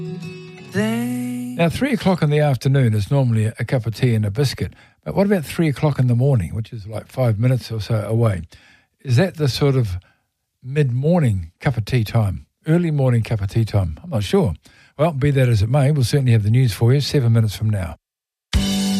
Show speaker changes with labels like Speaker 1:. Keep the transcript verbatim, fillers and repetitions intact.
Speaker 1: Now, three o'clock in the afternoon is normally a, a cup of tea and a biscuit. But what about three o'clock in the morning, which is like five minutes or so away? Is that the sort of mid-morning cup of tea time? Early morning cup of tea time? I'm not sure. Well, be that as it may, we'll certainly have the news for you seven minutes from now.